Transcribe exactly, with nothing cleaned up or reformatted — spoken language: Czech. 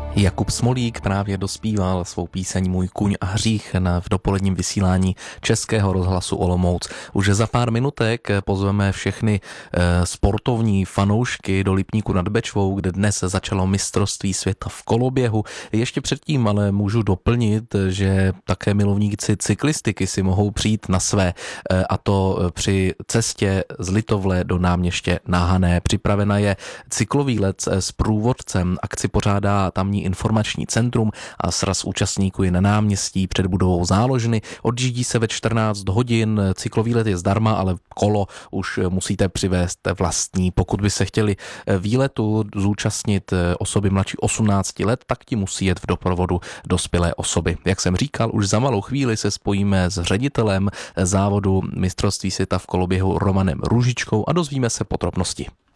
Jakub Smolík právě dospíval svou píseň Můj kůň a hřích v dopoledním vysílání Českého rozhlasu Olomouc. Už za pár minutek pozveme všechny sportovní fanoušky do Lipníku nad Bečvou, kde dnes začalo mistrovství světa v koloběhu. Ještě předtím ale můžu doplnit, že také milovníci cyklistiky si mohou přijít na své, a to při cestě z Litovle do Náměště na Hané. Připravena je cyklový let s průvodcem. Akci pořádá tamní informační centrum a sraz účastníků je na náměstí před budovou záložny. Odjíždí se ve čtrnáct hodin, cyklový let je zdarma, ale kolo už musíte přivést vlastní. Pokud by se chtěli výletu zúčastnit osoby mladší osmnácti let, tak ti musí jet v doprovodu dospělé osoby. Jak jsem říkal, už za malou chvíli se spojíme s ředitelem závodu mistrovství světa v koloběhu Romanem Růžičkou a dozvíme se podrobnosti.